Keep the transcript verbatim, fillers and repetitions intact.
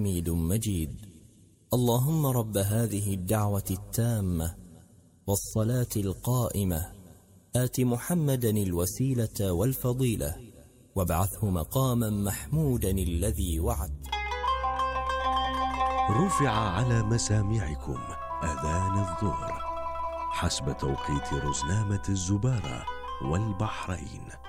حميد مجيد. اللهم رب هذه الدعوة التامة والصلاة القائمة آت محمدا الوسيلة والفضيلة وابعثه مقاما محمودا الذي وعد. رفع على مسامعكم أذان الظهر حسب توقيت رزنامة الزبارة والبحرين.